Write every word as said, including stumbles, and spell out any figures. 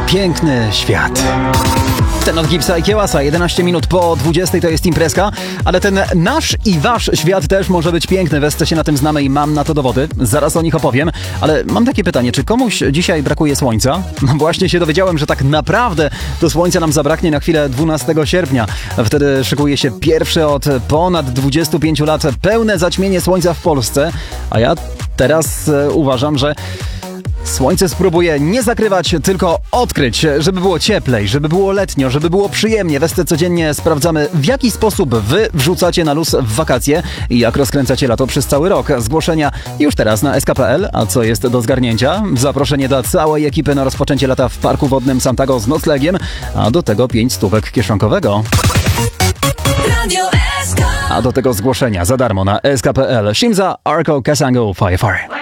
piękny świat. Ten od Gipsa i Kiełasa, jedenaście minut po dwudziestej to jest imprezka, ale ten nasz i wasz świat też może być piękny. Wesce się na tym znamy i mam na to dowody. Zaraz o nich opowiem, ale mam takie pytanie, czy komuś dzisiaj brakuje słońca? No właśnie się dowiedziałem, że tak naprawdę to słońca nam zabraknie na chwilę dwunastego sierpnia. Wtedy szykuje się pierwsze od ponad dwudziestu pięciu lat pełne zaćmienie słońca w Polsce, a ja teraz e, uważam, że słońce spróbuję nie zakrywać, tylko odkryć, żeby było cieplej, żeby było letnio, żeby było przyjemnie. Westy codziennie sprawdzamy, w jaki sposób wy wrzucacie na luz w wakacje i jak rozkręcacie lato przez cały rok. Zgłoszenia już teraz na es ka kropka pe el, a co jest do zgarnięcia? Zaproszenie dla całej ekipy na rozpoczęcie lata w Parku Wodnym Santago z noclegiem, a do tego pięć stówek kieszonkowego. A do tego zgłoszenia za darmo na es ka kropka pe el. Shimza, Arco, Kasango, Firefire.